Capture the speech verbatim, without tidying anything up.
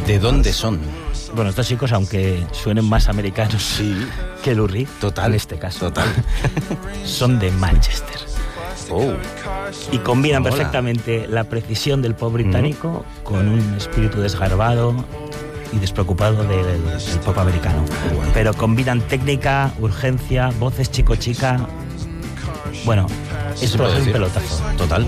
¿De dónde son? Bueno, estos chicos, aunque suenen más americanos sí. que Lou Reed, total, en este caso, total. son de Manchester. Oh. Y combinan Hola. perfectamente la precisión del pop británico mm. con un espíritu desgarbado y despreocupado del, del pop americano. Bueno. Pero combinan técnica, urgencia, voces chico-chica. Bueno, esto es un pelotazo. Total.